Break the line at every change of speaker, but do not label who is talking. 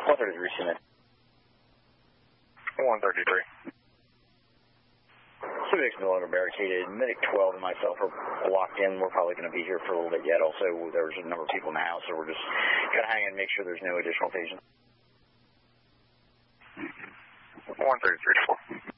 133, Civic.
133.
Civic's no longer barricaded. Medic 12 and myself are locked in. We're probably going to be here for a little bit yet. Also, there's a number of people in the house, so we're just going to hang in and make sure there's no additional patients.
133-4.